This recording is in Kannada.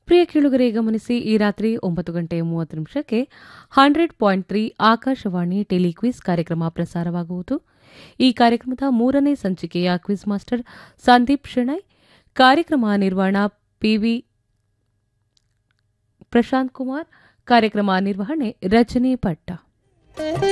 ಪ್ರಿಯ ಕೇಳುಗರೆ ಗಮನಿಸಿ, ಈ ರಾತ್ರಿ 9:30 100.3 ಆಕಾಶವಾಣಿ ಟೆಲಿಕ್ವಿಸ್ ಕಾರ್ಯಕ್ರಮ ಪ್ರಸಾರವಾಗುವುದು. ಈ ಕಾರ್ಯಕ್ರಮದ 3ನೇ ಸಂಚಿಕೆಯ ಕ್ವಿಜ್ ಮಾಸ್ಟರ್ ಸಂದೀಪ್ ಶೆಣೈ, ಕಾರ್ಯಕ್ರಮ ನಿರ್ವಹಣಾ ಪಿವಿ ಪ್ರಶಾಂತ್ ಕುಮಾರ್, ಕಾರ್ಯಕ್ರಮ ನಿರ್ವಹಣೆ ರಜನಿ ಭಟ್ಟ.